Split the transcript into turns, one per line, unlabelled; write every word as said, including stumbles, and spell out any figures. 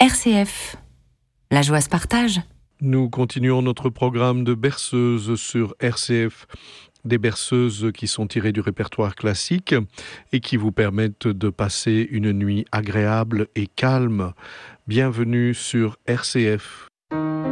R C F. La joie se partage.
Nous continuons notre programme de berceuses sur R C F. Des berceuses qui sont tirées du répertoire classique et qui vous permettent de passer une nuit agréable et calme. Bienvenue sur R C F.